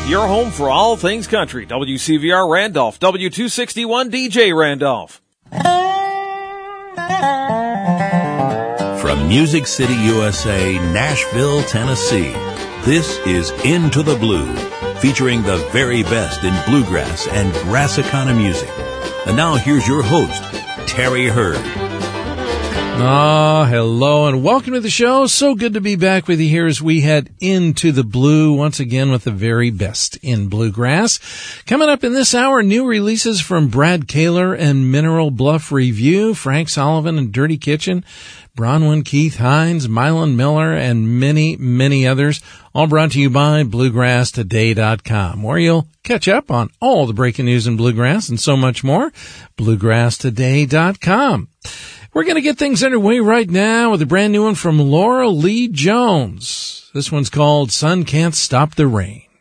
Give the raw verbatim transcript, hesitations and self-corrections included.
Your home for all things country. W C V R Randolph, W two sixty-one D J Randolph. From Music City, U S A, Nashville, Tennessee, this is Into the Blue, featuring the very best in bluegrass and Brassicana music. And now here's your host, Terry Hurd. Ah, hello and welcome to the show. So good to be back with you here as we head into the blue once again with the very best in bluegrass. Coming up in this hour, new releases from Brad Kaler and Mineral Bluff Review, Frank Sullivan and Dirty Kitchen, Bronwyn Keith Hines, Mylon Miller, and many, many others, all brought to you by bluegrass today dot com, where you'll catch up on all the breaking news in bluegrass and so much more. bluegrass today dot com. We're going to get things underway right now with a brand new one from Laura Lee Jones. This one's called Sun Can't Stop the Rain.